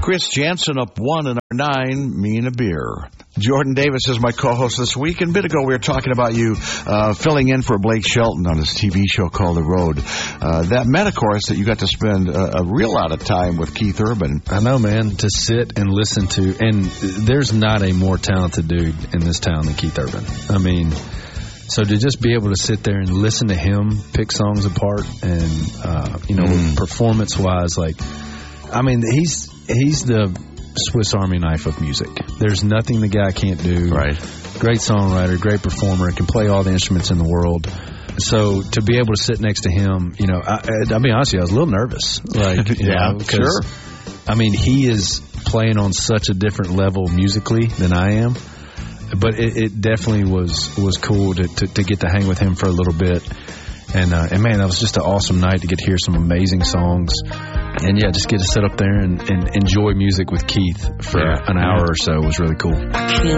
Chris Jansen up 1 in our 9, me and a beer. Jordan Davis is my co-host this week. And a bit ago, we were talking about you filling in for Blake Shelton on his TV show called The Road. That meant, of course, that you got to spend a real lot of time with Keith Urban. I know, man, to sit and listen to, and there's not a more talented dude in this town than Keith Urban. I mean, so to just be able to sit there and listen to him pick songs apart and, performance-wise, like, I mean, he's the Swiss Army knife of music. There's nothing the guy can't do. Right. Great songwriter, great performer, can play all the instruments in the world. So to be able to sit next to him, I'll be honest with you, I was a little nervous. Like, sure. I mean, he is playing on such a different level musically than I am. But it definitely was cool to get to hang with him for a little bit. And man, that was just an awesome night to get to hear some amazing songs. And yeah, just get to sit up there and enjoy music with Keith for an hour or so was really cool. I can't